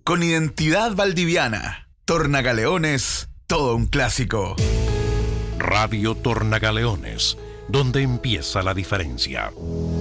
con identidad valdiviana. Tornagaleones, todo un clásico. Radio Tornagaleones, donde empieza la diferencia.